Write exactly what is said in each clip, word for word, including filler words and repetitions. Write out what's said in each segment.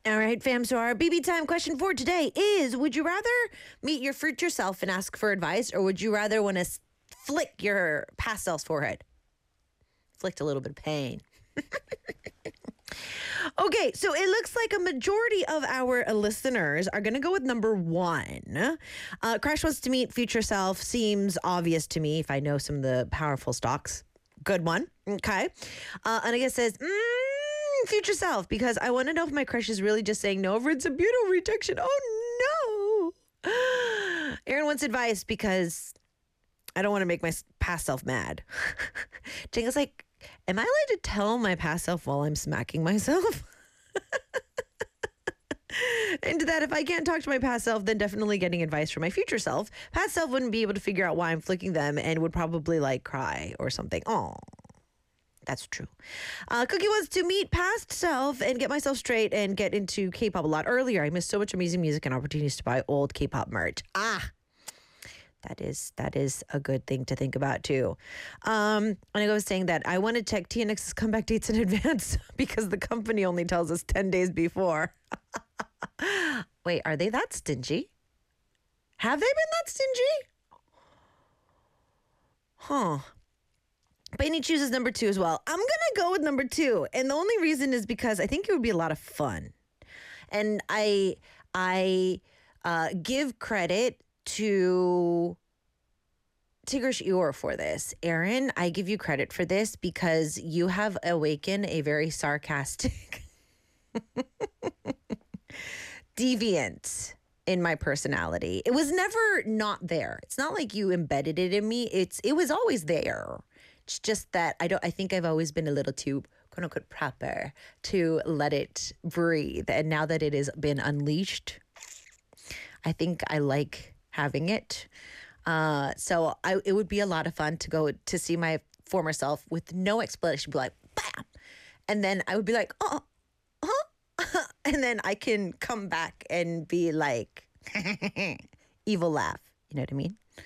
All right, fam. So our B B time question for today is: would you rather meet your future self and ask for advice, or would you rather want to flick your past self's forehead? Flicked a little bit of pain. Okay, so it looks like a majority of our listeners are going to go with number one. Uh, Crash wants to meet future self. Seems obvious to me if I know some of the powerful stocks. Good one. Okay. Uh, and I guess says, mm, future self, because I want to know if my crush is really just saying no over it's a beautiful rejection. Oh, no. Aaron wants advice because I don't want to make my past self mad. Jingle's like, am I allowed to tell my past self while I'm smacking myself? And that if I can't talk to my past self, then definitely getting advice from my future self. Past self wouldn't be able to figure out why I'm flicking them and would probably like cry or something. Oh, that's true. Uh, Cookie wants to meet past self and get myself straight and get into K-pop a lot earlier. I missed so much amazing music and opportunities to buy old K-pop merch. Ah, That is that is a good thing to think about, too. Um, and I was saying that I want to check T N X's comeback dates in advance because the company only tells us ten days before. Wait, are they that stingy? Have they been that stingy? Huh. Bainey chooses number two as well. I'm going to go with number two. And the only reason is because I think it would be a lot of fun. And I, I uh, give credit to Tigrish Eeyore for this. Aaron, I give you credit for this because you have awakened a very sarcastic, deviant in my personality. It was never not there. It's not like you embedded it in me. It's it was always there. It's just that I don't I think I've always been a little too quote unquote proper to let it breathe. And now that it has been unleashed, I think I like having it. Uh, so I, it would be a lot of fun to go to see my former self with no explanation, be like, bam. And then I would be like, oh, huh? And then I can come back and be like, evil laugh. You know what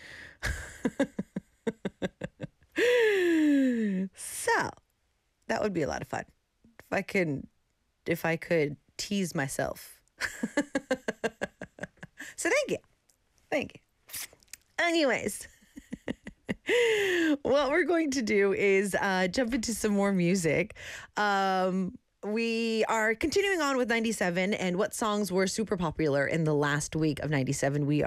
I mean? So that would be a lot of fun. If I could, if I could tease myself. So thank you. Thank you. Anyways, what we're going to do is uh, jump into some more music. Um, we are continuing on with ninety-seven and what songs were super popular in the last week of ninety-seven. We